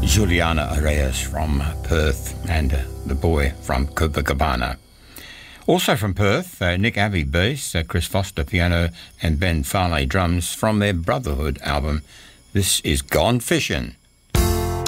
Juliana Arias from Perth and the boy from Copacabana. Also from Perth, Nick Abbey bass, Chris Foster piano and Ben Farley drums from their Brotherhood album. This is Gone Fishing.